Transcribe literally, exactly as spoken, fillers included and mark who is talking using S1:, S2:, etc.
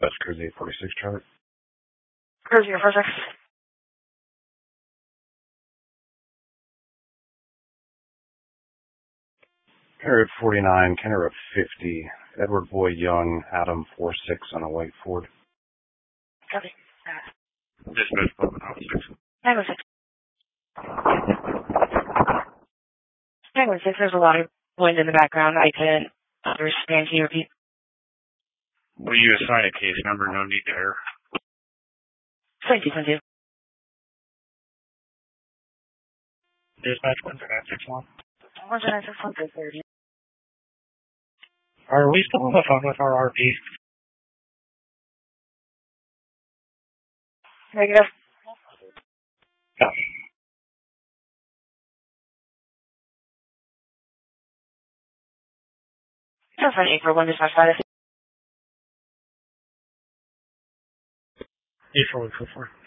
S1: That's Cruise eight forty-six, Charlie.
S2: Cruise eight forty-six.
S1: Kenner at forty-nine, Kenner at fifty, Edward Boyd Young, Adam four six on a white Ford.
S2: Copy.
S3: Dispatch eleven oh six.
S2: nine one six. nine one six, there's a lot of wind in the background. I couldn't understand. Can you repeat?
S3: Will you assign a case number? No need to error.
S2: twenty twenty.
S3: Dispatch one for nine six one.
S2: one for nine six one for thirty.
S3: Are we still on the phone with our R P?
S2: Negative.
S3: Copy.
S2: That's fine. April one dispatch status.
S3: eight four one four four.